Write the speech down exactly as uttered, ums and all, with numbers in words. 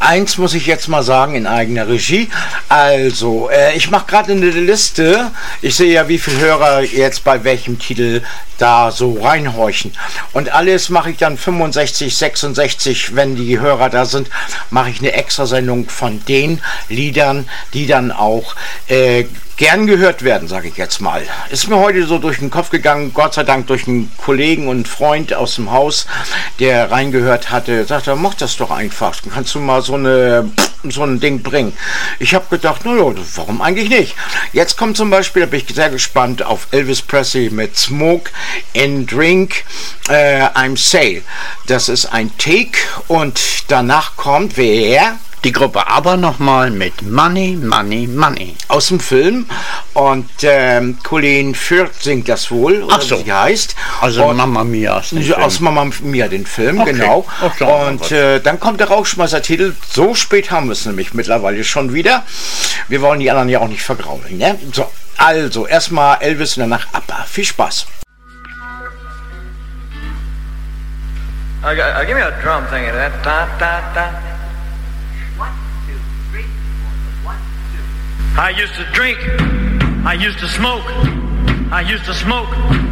Eins muss ich jetzt mal sagen in eigener Regie. Also, äh, ich mache gerade eine Liste. Ich sehe ja, wie viele Hörer jetzt bei welchem Titel da so reinhorchen. Und alles mache ich dann fünfundsechzig, sechsundsechzig, wenn die Hörer da sind, mache ich eine Extrasendung von den Liedern, die dann auch äh, gern gehört werden, sage ich jetzt mal. Ist mir heute so durch den Kopf gegangen, Gott sei Dank durch einen Kollegen und Freund aus dem Haus, der reingehört hatte, sagte, mach das doch einfach, kannst du mal so eine so ein Ding bringen. Ich habe gedacht, naja, warum eigentlich nicht? Jetzt kommt zum Beispiel, da bin ich sehr gespannt, auf Elvis Presley mit Smoke and Drink, äh, I'm Sale. Das ist ein Take und danach kommt wer? Die Gruppe ABBA nochmal mit Money, Money, Money. Aus dem Film. Und ähm, Colleen Firth singt das wohl, oder Ach so. wie sie heißt. Also und, Mamma Mia. Aus, aus Mamma Mia, den Film, okay. genau. Okay. Und äh, dann kommt der Rauschmeißer-Titel. So spät haben wir es nämlich mittlerweile schon wieder. Wir wollen die anderen ja auch nicht vergraulen. Ne? So, also erstmal Elvis und danach ABBA. Viel Spaß. Uh, uh, give me a drum thing of that. Da, da, da. I used to drink, I used to smoke, I used to smoke.